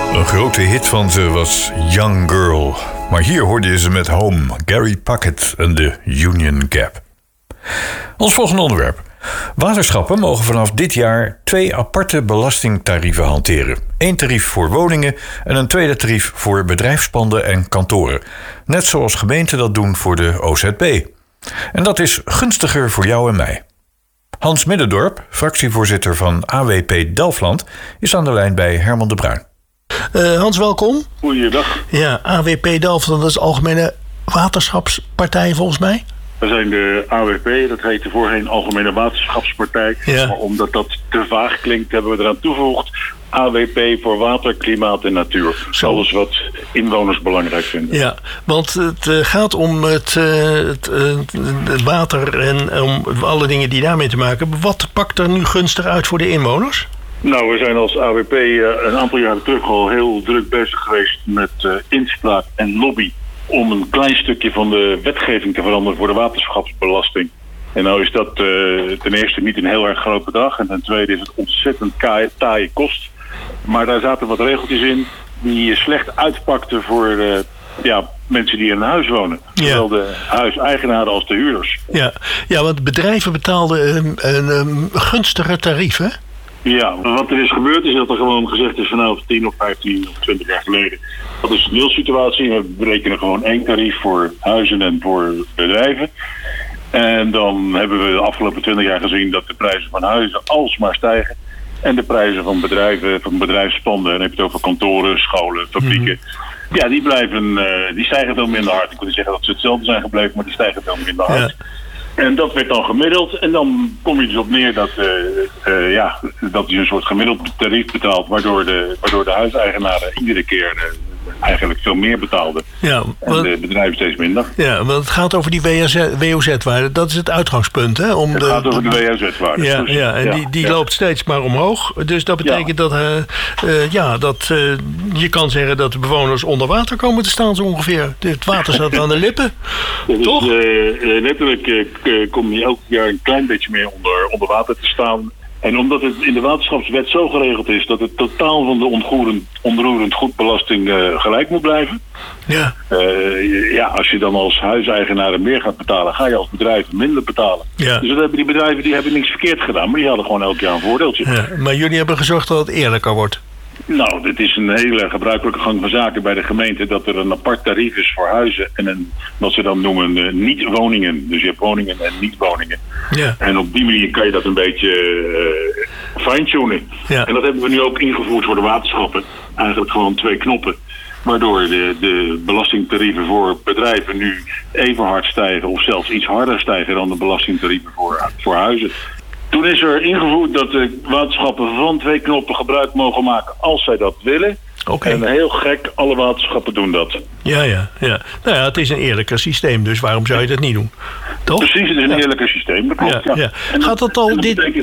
Een grote hit van ze was Young Girl. Maar hier hoorde je ze met Home, Gary Puckett en de Union Gap. Ons volgende onderwerp. Waterschappen mogen vanaf dit jaar 2 aparte belastingtarieven hanteren. 1 tarief voor woningen en een tweede tarief voor bedrijfspanden en kantoren. Net zoals gemeenten dat doen voor de OZB. En dat is gunstiger voor jou en mij. Hans Middendorp, fractievoorzitter van AWP Delfland, is aan de lijn bij Herman de Bruin. Hans, welkom. Goeiedag. Ja, AWP Delfland, dat is de Algemene Waterschapspartij volgens mij. We zijn de AWP, dat heette voorheen Algemene Waterschapspartij. Ja. Maar omdat dat te vaag klinkt, hebben we eraan toegevoegd AWP voor water, klimaat en natuur. Zo. Alles wat inwoners belangrijk vinden. Ja, want het gaat om het water en om alle dingen die daarmee te maken. Wat pakt er nu gunstig uit voor de inwoners? Nou, we zijn als AWP een aantal jaren terug al heel druk bezig geweest met inspraak en lobby om een klein stukje van de wetgeving te veranderen voor de waterschapsbelasting. En nou is dat ten eerste niet een heel erg groot bedrag en ten tweede is het ontzettend taaie kost. Maar daar zaten wat regeltjes in die slecht uitpakten voor mensen die in een huis wonen. Zowel de huiseigenaren als de huurders. Ja, want bedrijven betaalden een gunstiger tarief, hè? Ja, wat er is gebeurd is dat er gewoon gezegd is vanaf 10 of 15 of 20 jaar geleden. Dat is een nulsituatie. We berekenen gewoon 1 tarief voor huizen en voor bedrijven. En dan hebben we de afgelopen 20 jaar gezien dat de prijzen van huizen alsmaar stijgen. En de prijzen van bedrijven, van bedrijfspanden, en dan heb je het over kantoren, scholen, fabrieken. Ja, die stijgen veel minder hard. Ik wil niet zeggen dat ze hetzelfde zijn gebleven, maar die stijgen veel minder hard. Ja. En dat werd dan gemiddeld. En dan kom je dus op neer dat je een soort gemiddeld tarief betaalt, waardoor de huiseigenaren iedere keer eigenlijk veel meer betaalden. Ja, en de bedrijven steeds minder. Ja, want het gaat over die WOZ-waarde. Dat is het uitgangspunt, hè? Het gaat over de WOZ-waarde. Ja, en die loopt steeds maar omhoog. Dus dat betekent dat je kan zeggen dat de bewoners onder water komen te staan zo ongeveer. Het water staat aan de lippen. Toch? Letterlijk kom je elk jaar een klein beetje meer onder water te staan. En omdat het in de waterschapswet zo geregeld is dat het totaal van de onroerend goedbelasting gelijk moet blijven. Ja. Als je dan als huiseigenaar meer gaat betalen, ga je als bedrijf minder betalen. Ja. Dus dat hebben die bedrijven niks verkeerd gedaan, maar die hadden gewoon elk jaar een voordeeltje. Ja, maar jullie hebben gezorgd dat het eerlijker wordt. Nou, dit is een hele gebruikelijke gang van zaken bij de gemeente, dat er een apart tarief is voor huizen en wat ze dan noemen niet-woningen. Dus je hebt woningen en niet-woningen. Ja. En op die manier kan je dat een beetje fine-tunen. Ja. En dat hebben we nu ook ingevoerd voor de waterschappen. Eigenlijk gewoon 2 knoppen. Waardoor de belastingtarieven voor bedrijven nu even hard stijgen of zelfs iets harder stijgen dan de belastingtarieven voor huizen. Toen is er ingevoerd dat de waterschappen van 2 knoppen gebruik mogen maken als zij dat willen. Okay. En heel gek, alle waterschappen doen dat. Ja. Nou ja, het is een eerlijker systeem, dus waarom zou je dat niet doen? Toch? Precies, het is een eerlijker systeem, dat klopt. Ja. En gaat dat al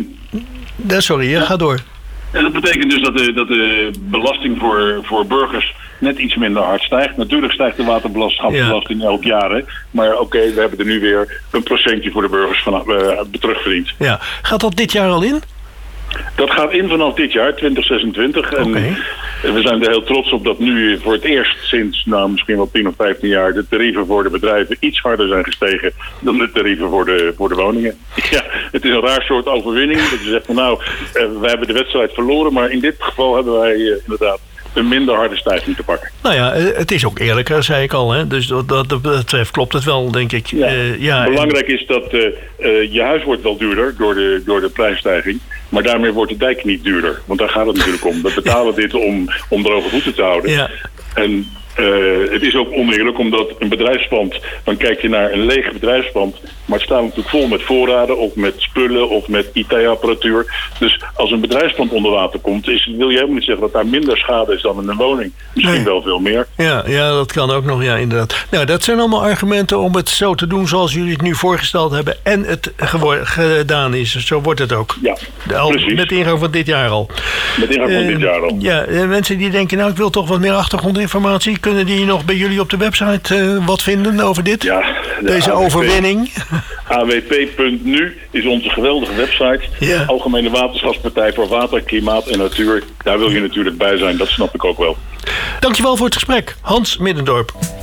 ga door. En dat betekent dus dat de belasting voor burgers net iets minder hard stijgt. Natuurlijk stijgt de waterschapsbelasting elk jaar. Hè? Maar oké, we hebben er nu weer een procentje voor de burgers terugverdiend. Ja. Gaat dat dit jaar al in? Dat gaat in vanaf dit jaar, 2026. En we zijn er heel trots op dat nu voor het eerst sinds misschien wel 10 of 15 jaar de tarieven voor de bedrijven iets harder zijn gestegen dan de tarieven voor de woningen. Ja, het is een raar soort overwinning. Dat je zegt van we hebben de wedstrijd verloren, maar in dit geval hebben wij inderdaad een minder harde stijging te pakken. Nou ja, het is ook eerlijker, zei ik al. Hè? Dus dat betreft klopt het wel, denk ik. Belangrijk is dat je huis wordt wel duurder door de prijsstijging. Maar daarmee wordt de dijk niet duurder. Want daar gaat het natuurlijk om. We betalen dit om droge voeten te houden. Ja. En het is ook oneerlijk omdat een bedrijfspand, dan kijk je naar een leeg bedrijfspand, maar het staat natuurlijk vol met voorraden of met spullen of met IT-apparatuur. Dus als een bedrijfspand onder water komt, wil je helemaal niet zeggen dat daar minder schade is dan in een woning. Misschien wel veel meer. Ja, dat kan ook nog, ja, inderdaad. Nou, dat zijn allemaal argumenten om het zo te doen zoals jullie het nu voorgesteld hebben en het gedaan is. Zo wordt het ook. Ja, precies. Met ingang van dit jaar al. Met ingang van dit jaar al. Ja, mensen die denken, ik wil toch wat meer achtergrondinformatie. Kunnen die nog bij jullie op de website wat vinden over dit? Ja, deze overwinning. AWP.nu is onze geweldige website. Ja. Algemene Waterschapspartij voor Water, Klimaat en Natuur. Daar wil je natuurlijk bij zijn, dat snap ik ook wel. Dankjewel voor het gesprek, Hans Middendorp.